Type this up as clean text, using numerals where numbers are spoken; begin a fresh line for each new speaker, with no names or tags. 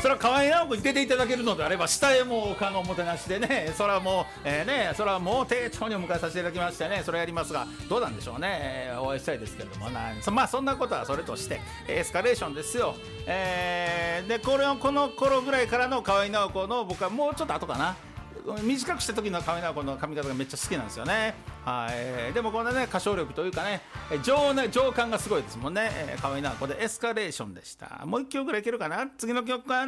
それは河合直子に出ていただけるのであれば下へもうおかのおもてなしでね、それはもう、それはもう丁重にお迎えさせていただきましてね、それやりますがどうなんでしょうね、お会いしたいですけれどもまあそんなことはそれとしてエスカレーションですよ。でこの頃ぐらいからの河合直子の僕はもうちょっと後かな、短くした時の河合直子の髪型がめっちゃ好きなんですよね。はい、でもこのね歌唱力というかね情感がすごいですもんね。河合直子でエスカレーションでした。もう一曲ぐらいいけるかな。次の曲は